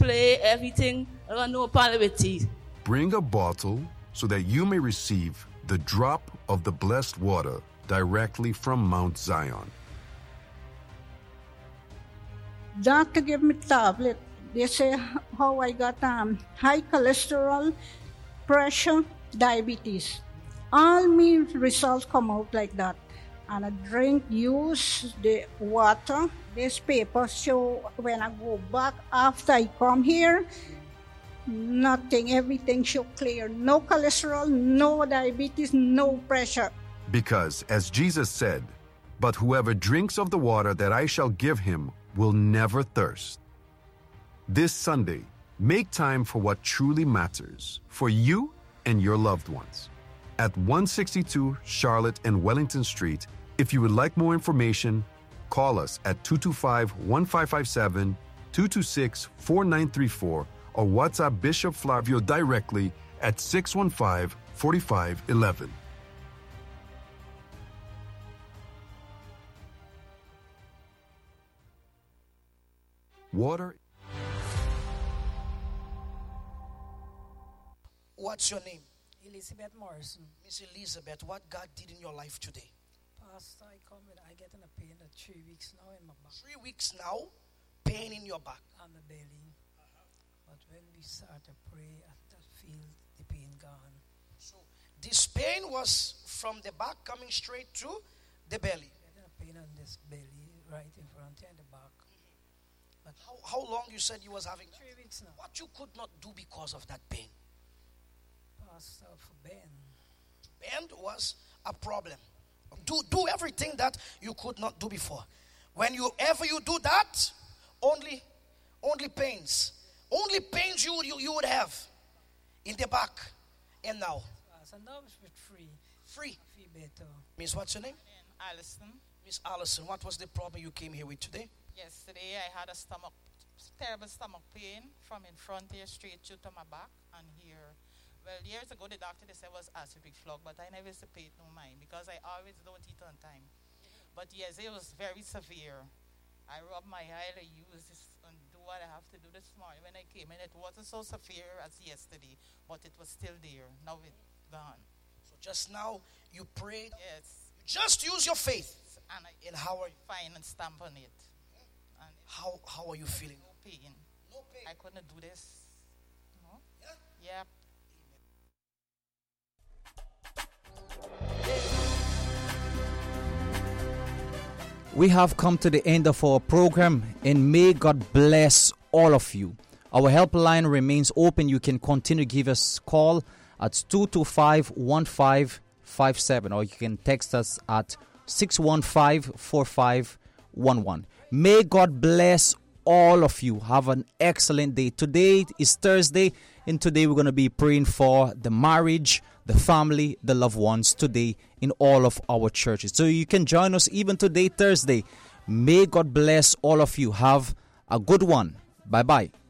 play, everything. I got no problem with tea. Bring a bottle so that you may receive the drop of the blessed water directly from Mount Zion. Doctor gave me tablet. They say how I got high cholesterol, pressure, diabetes. All me results come out like that. And I drink, use the water. This paper show when I go back after I come here, nothing, everything show clear. No cholesterol, no diabetes, no pressure. Because, as Jesus said, "But whoever drinks of the water that I shall give him will never thirst." This Sunday, make time for what truly matters for you and your loved ones. At 162 Charlotte and Wellington Street, if you would like more information, call us at 225-1557, 226-4934, or WhatsApp Bishop Flavio directly at 615-4511. Water. What's your name? Elizabeth Morrison. Miss Elizabeth, what God did in your life today? Pastor, I get in a pain at 3 weeks now in my back. 3 weeks now, pain in your back. And my belly. But when we start to pray, I feel the pain gone. So this pain was from the back coming straight to the belly. Getting a pain on this belly, right in front and the back. But how long you said you was having? 3 weeks now. What you could not do because of that pain? Pastor, for bend. Bend was a problem. Do everything that you could not do before. Whenever you do that, only pains. Only pains you would have in the back. And now? So now it's free. Free? Feel better. Miss, what's your name? Allison. Miss Allison, what was the problem you came here with today? Yesterday I had a terrible stomach pain from in front here straight to my back and here. Well, years ago the doctor they said it was acid reflux, but I never used to pay it no mind because I always don't eat on time. But yes, it was very severe. I rub my eye, I use this and do what I have to do this morning. When I came in, it wasn't so severe as yesterday, but it was still there. Now it's gone. So just now you prayed. Yes. You just use your faith. And how are you? Fine and stamp on it. And how are you feeling? No pain. No pain. I couldn't do this. No? Yeah. Yep. We have come to the end of our program, and may God bless all of you. Our helpline remains open. You can continue to give us a call at 225-1557, or you can text us at 615-4511. May God bless all of you. Have an excellent day. Today is Thursday, and today we're going to be praying for the marriage, the family, the loved ones today in all of our churches. So you can join us even today, Thursday. May God bless all of you. Have a good one. Bye-bye.